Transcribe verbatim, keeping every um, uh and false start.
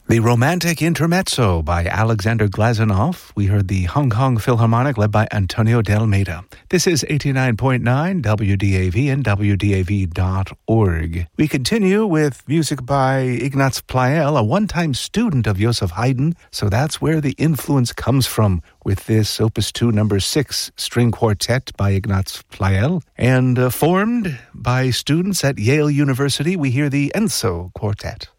The Romantic Intermezzo by Alexander Glazunov. We heard the Hong Kong Philharmonic led by Antonio de Almeida. This is eighty-nine point nine W D A V and W D A V dot org. We continue with music by Ignaz Pleyel, a one-time student of Joseph Haydn, so that's where the influence comes from with this Opus two number six string quartet by Ignaz Pleyel. And uh, formed by students at Yale University, we hear the Enso Quartet.